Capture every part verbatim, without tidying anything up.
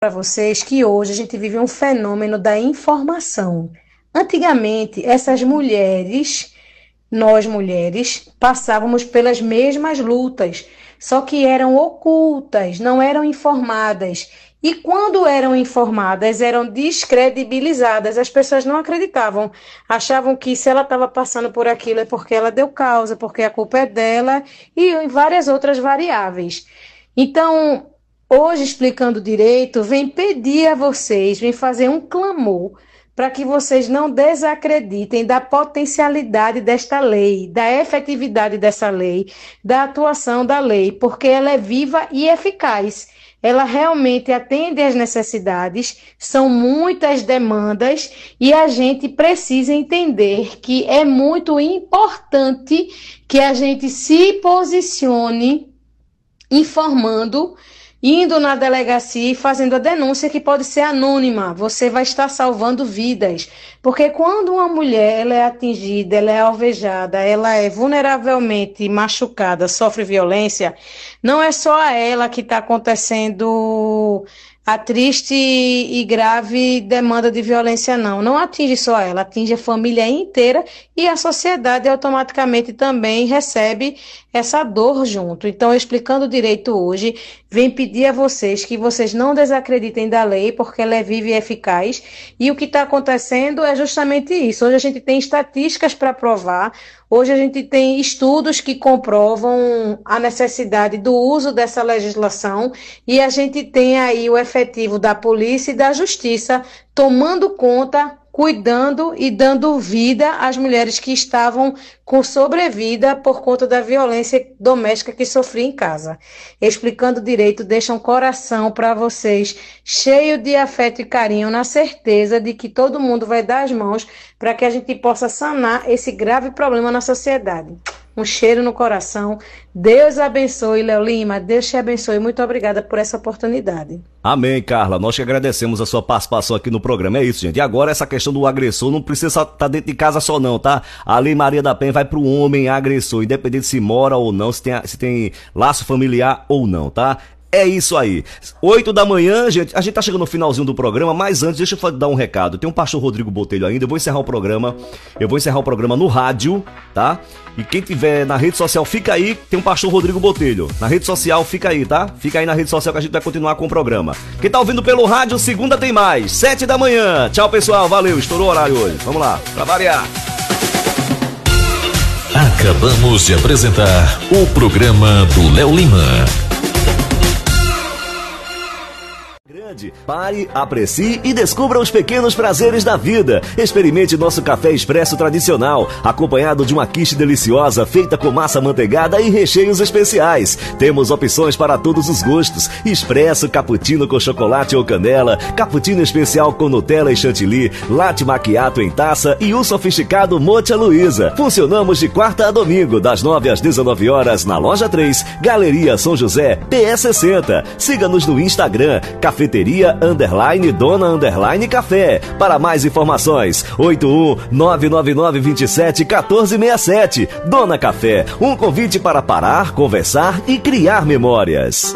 para vocês que hoje a gente vive um fenômeno da informação. Antigamente, essas mulheres, nós mulheres, passávamos pelas mesmas lutas, só que eram ocultas, não eram informadas. E quando eram informadas, eram descredibilizadas. As pessoas não acreditavam, achavam que se ela estava passando por aquilo é porque ela deu causa, porque a culpa é dela e várias outras variáveis. Então, hoje, explicando direito, vem pedir a vocês, vem fazer um clamor para que vocês não desacreditem da potencialidade desta lei, da efetividade dessa lei, da atuação da lei, porque ela é viva e eficaz. Ela realmente atende às necessidades, são muitas demandas e a gente precisa entender que é muito importante que a gente se posicione informando, indo na delegacia e fazendo a denúncia que pode ser anônima. Você vai estar salvando vidas. Porque quando uma mulher ela é atingida, ela é alvejada, ela é vulneravelmente machucada, sofre violência, não é só a ela que está acontecendo a triste e grave demanda de violência, não. Não atinge só ela, atinge a família inteira e a sociedade automaticamente também recebe essa dor junto. Então, explicando direito hoje, vem pedir a vocês que vocês não desacreditem da lei, porque ela é viva e eficaz. E o que está acontecendo é justamente isso. Hoje a gente tem estatísticas para provar. Hoje a gente tem estudos que comprovam a necessidade do uso dessa legislação e a gente tem aí o efetivo da polícia e da justiça tomando conta, cuidando e dando vida às mulheres que estavam com sobrevida por conta da violência doméstica que sofria em casa. Explicando direito, deixa um coração para vocês cheio de afeto e carinho, na certeza de que todo mundo vai dar as mãos para que a gente possa sanar esse grave problema na sociedade. Um cheiro no coração. Deus abençoe, Léo Lima. Deus te abençoe. Muito obrigada por essa oportunidade. Amém, Carla. Nós que agradecemos a sua participação aqui no programa. É isso, gente. E agora essa questão do agressor não precisa estar dentro de casa só não, tá? A Lei Maria da Penha vai pro homem agressor, independente se mora ou não, se tem, se tem laço familiar ou não, tá? É isso aí. Oito da manhã, gente. A gente tá chegando no finalzinho do programa, mas antes, deixa eu dar um recado. Tem um pastor Rodrigo Botelho ainda. Eu vou encerrar o programa. Eu vou encerrar o programa no rádio, tá? E quem tiver na rede social, fica aí. Tem um pastor Rodrigo Botelho. Na rede social, fica aí, tá? Fica aí na rede social que a gente vai continuar com o programa. Quem tá ouvindo pelo rádio, segunda tem mais. Sete da manhã. Tchau, pessoal. Valeu. Estourou o horário hoje. Vamos lá. Pra variar. Acabamos de apresentar o programa do Léo Lima. Pare, aprecie e descubra os pequenos prazeres da vida. Experimente nosso café expresso tradicional, acompanhado de uma quiche deliciosa feita com massa manteigada e recheios especiais. Temos opções para todos os gostos: expresso, cappuccino com chocolate ou canela, cappuccino especial com Nutella e chantilly, latte macchiato em taça e o sofisticado Mocha Luísa. Funcionamos de quarta a domingo, das nove às dezenove horas, na Loja três, Galeria São José, P E sessenta. Siga-nos no Instagram, Cafeteria Underline Dona Underline Café. Para mais informações, oito um nove nove nove dois sete um quatro seis sete. Dona Café, um convite para parar, conversar e criar memórias.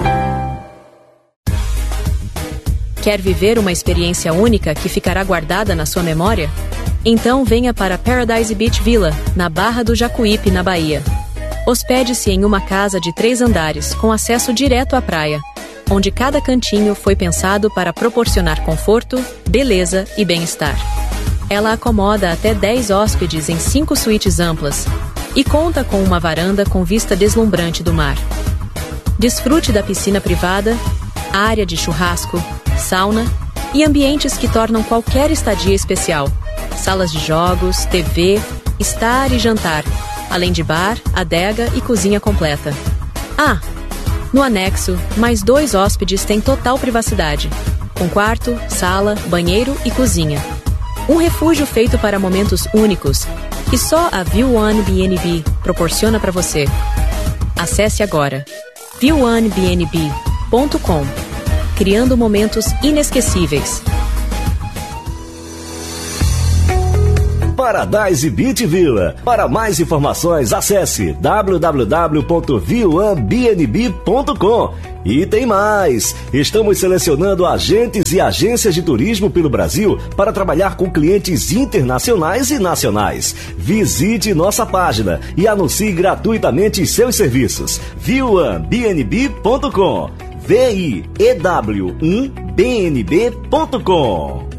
Quer viver uma experiência única que ficará guardada na sua memória? Então venha para Paradise Beach Villa, na Barra do Jacuípe, na Bahia. Hospede-se em uma casa de três andares, com acesso direto à praia, onde cada cantinho foi pensado para proporcionar conforto, beleza e bem-estar. Ela acomoda até dez hóspedes em cinco suítes amplas e conta com uma varanda com vista deslumbrante do mar. Desfrute da piscina privada, área de churrasco, sauna e ambientes que tornam qualquer estadia especial. Salas de jogos, T V, estar e jantar, além de bar, adega e cozinha completa. Ah! No anexo, mais dois hóspedes têm total privacidade, com quarto, sala, banheiro e cozinha. Um refúgio feito para momentos únicos que só a View One B and B proporciona para você. Acesse agora view one b n b ponto com, criando momentos inesquecíveis. Paradise Beach Villa. Para mais informações, acesse w w w ponto viwan b n b ponto com. E tem mais! Estamos selecionando agentes e agências de turismo pelo Brasil para trabalhar com clientes internacionais e nacionais. Visite nossa página e anuncie gratuitamente seus serviços. viwan b n b ponto com. V I E W um B N B ponto com.